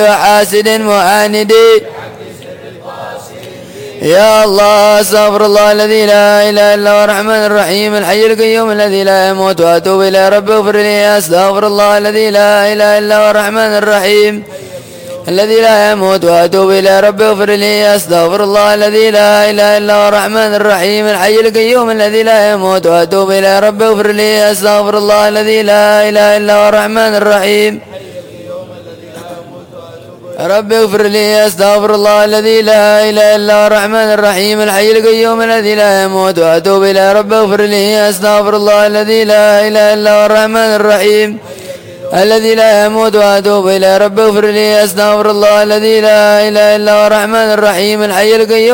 حاسد معاند يا الله استغفر الله الذي لا اله الا هو الرحمن الرحيم الحي القيوم الذي لا يموت واتوب الى ربي اغفر لي استغفر الله الذي لا اله الا هو الرحمن الرحيم الذي لا يموت واتوب الى ربي اغفر لي استغفر الله الذي لا اله الا هو الرحمن الرحيم الحي القيوم الذي لا يموت واتوب الى ربي اغفر لي استغفر الله الذي لا اله الا هو الرحمن الرحيم ربي اغفر لي استغفر الله الذي لا اله الا هو الرحمن الرحيم الحي القيوم الذي لا يموت واتوب الى ربي اغفر لي استغفر الله الذي لا اله الا هو الرحمن الرحيم الذي لا يموت واتوب الى ربي اغفر لي استغفر الله الذي لا اله الا هو الرحمن الرحيم الحي القيوم